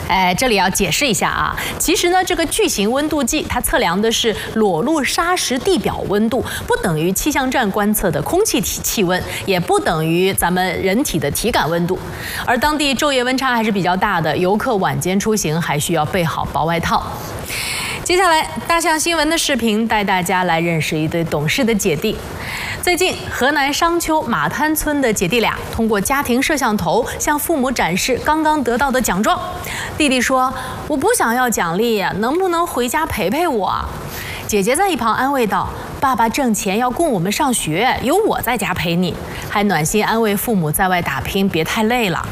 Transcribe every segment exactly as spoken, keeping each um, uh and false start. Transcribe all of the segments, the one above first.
哎，这里要解释一下啊，其实呢，这个巨型温度计它测量的是裸露砂石地表温度，不等于气象站观测的空气体气温，也不等于咱们人体的体感温度。而当地昼夜温差还是比较大的，游客晚间出行还需要备好薄外套。接下来，大象新闻的视频带大家来认识一对懂事的姐弟。最近，河南商丘马滩村的姐弟俩通过家庭摄像头向父母展示刚刚得到的奖状。弟弟说：“我不想要奖励呀，能不能回家陪陪我？”姐姐在一旁安慰道：“爸爸挣钱要供我们上学，有我在家陪你。”还暖心安慰父母在外打拼别太累了。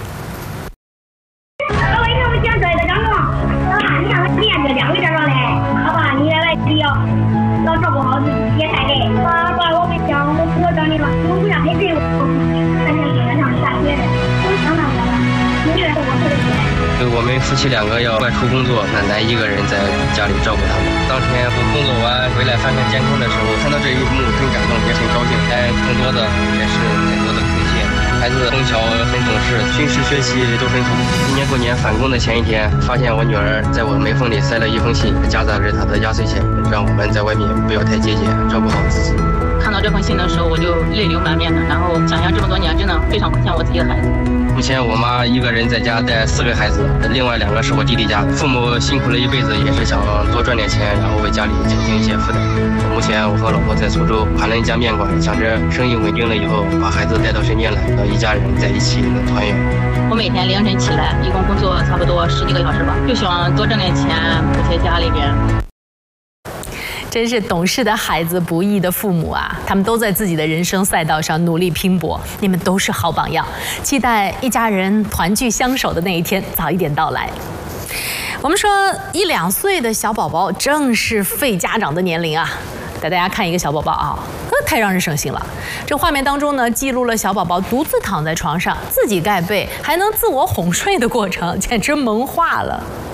要照顾好自己，别太累。爸爸，我们想我我长你了，我不想陪陪我。三年级上大学的，我想当我了，永远是我陪的。 我们夫妻两个要外出工作，奶奶一个人在家里照顾他们。当天我工作完回来翻看监控的时候，看到这一幕很感动，也很高兴。但更多的也是很多的空虚。孩子从小很懂事，平时学习都很好。今年过年返工的前一天，发现我女儿在我门缝里塞了一封信，夹杂着她的压岁钱，让我们在外面不要太节俭，照顾好自己。 看到这封信的时候，我就泪流满面的，然后想想这么多年，真的非常怀念我自己的孩子。 目前我妈一个人在家带四个孩子，另外两个是我弟弟家。父母辛苦了一辈子，也是想多赚点钱，然后为家里减轻一些负担。目前我和老婆在苏州盘了一家面馆，想着生意稳定了以后，把孩子带到身边来，一家人在一起能团圆。 我每天凌晨起来，一共工作差不多十几个小时吧，就希望多挣点钱补贴家里边。 真是懂事的孩子，不易的父母啊！他们都在自己的人生赛道上努力拼搏，你们都是好榜样。期待一家人团聚相守的那一天早一点到来。我们说，一两岁的小宝宝正是废家长的年龄啊！带大家看一个小宝宝啊，那太让人省心了。这画面当中呢，记录了小宝宝独自躺在床上，自己盖被，还能自我哄睡的过程，简直萌化了。